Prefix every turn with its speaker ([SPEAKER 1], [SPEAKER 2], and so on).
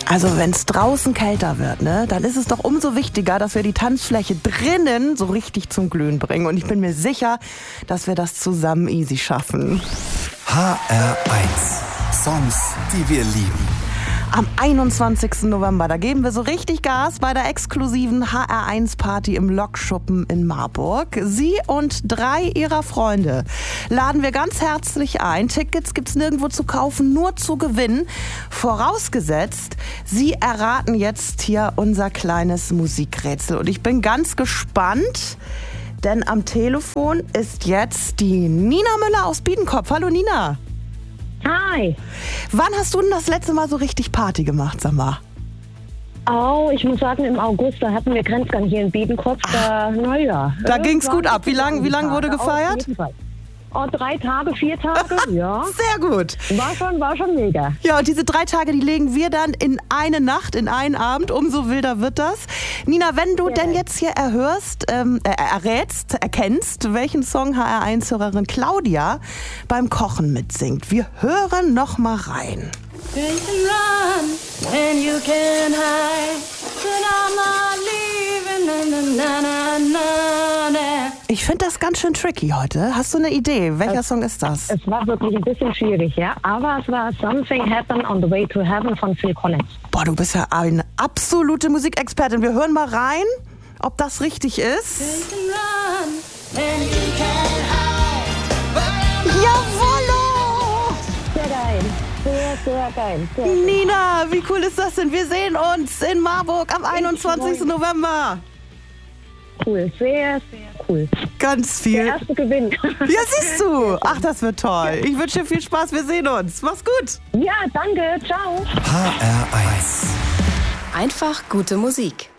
[SPEAKER 1] Also wenn es draußen kälter wird, ne, dann ist es doch umso wichtiger, dass wir die Tanzfläche drinnen so richtig zum Glühen bringen. Und ich bin mir sicher, dass wir das zusammen easy schaffen.
[SPEAKER 2] HR1. Songs, die wir lieben.
[SPEAKER 1] Am 21. November, da geben wir so richtig Gas bei der exklusiven HR1-Party im Lokschuppen in Marburg. Sie und 3 ihrer Freunde laden wir ganz herzlich ein. Tickets gibt's nirgendwo zu kaufen, nur zu gewinnen. Vorausgesetzt, Sie erraten jetzt hier unser kleines Musikrätsel. Und ich bin ganz gespannt, denn am Telefon ist jetzt die Nina Müller aus Biedenkopf. Hallo Nina.
[SPEAKER 3] Hi.
[SPEAKER 1] Wann hast du denn das letzte Mal so richtig Party gemacht, sag mal?
[SPEAKER 3] Oh, ich muss sagen, im August, da hatten wir Grenzgang hier in Biedenkopf.
[SPEAKER 1] Da ging's gut ab. Wie lang wurde gefeiert?
[SPEAKER 3] Auf jeden Fall. Oh, 3 Tage, 4 Tage, ja.
[SPEAKER 1] Sehr gut.
[SPEAKER 3] War schon mega.
[SPEAKER 1] Ja, und diese 3 Tage, die legen wir dann in eine Nacht, in einen Abend. Umso wilder wird das. Nina, wenn du denn jetzt hier erkennst, welchen Song HR1-Hörerin Claudia beim Kochen mitsingt. Wir hören noch mal rein. Ich finde das ganz schön tricky heute. Hast du eine Idee? Welcher Song ist das?
[SPEAKER 3] Es war wirklich ein bisschen schwierig, ja. Aber es war Something Happened on the Way to Heaven von Phil Collins.
[SPEAKER 1] Boah, du bist ja eine absolute Musikexpertin. Wir hören mal rein, ob das richtig ist. Jawollo!
[SPEAKER 3] Sehr geil. Sehr geil. Sehr
[SPEAKER 1] Nina, wie cool ist das denn? Wir sehen uns in Marburg am 21. November.
[SPEAKER 3] Cool, sehr cool.
[SPEAKER 1] Ganz viel.
[SPEAKER 3] Der erste Gewinn.
[SPEAKER 1] Ja, siehst du. Ach, das wird toll. Ich wünsche dir viel Spaß. Wir sehen uns. Mach's gut.
[SPEAKER 3] Ja, danke. Ciao.
[SPEAKER 2] HR1.
[SPEAKER 4] Einfach gute Musik.